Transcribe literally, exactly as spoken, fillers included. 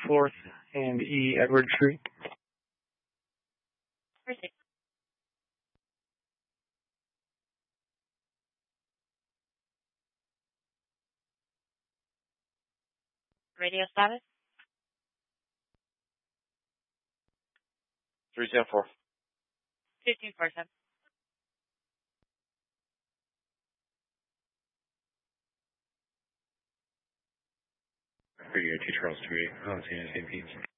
fourth and E Edward Street. Perfect. Radio status? three ten four. fifteen forty-seven. Radio two Charles two eight. Oh, it's the same piece.